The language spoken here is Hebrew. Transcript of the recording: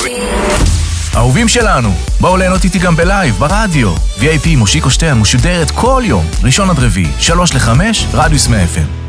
אהובים שלנו, בואו ליהנות איתי גם בלייב, ברדיו. VIP מושיקו שטרן משודרת כל יום, ראשון עד רביעי, 3 ל-5, רדיוס 100 FM.